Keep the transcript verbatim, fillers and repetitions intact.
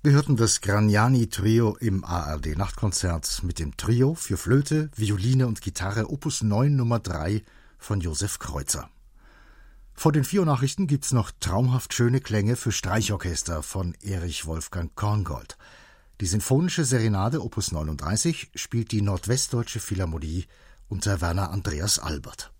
Wir hörten das Gragnani-Trio im A R D-Nachtkonzert mit dem Trio für Flöte, Violine und Gitarre Opus neun Nummer drei von Josef Kreuzer. Vor den vier Uhr Nachrichten gibt's noch traumhaft schöne Klänge für Streichorchester von Erich Wolfgang Korngold. Die Sinfonische Serenade Opus neununddreißig spielt die Nordwestdeutsche Philharmonie unter Werner Andreas Albert.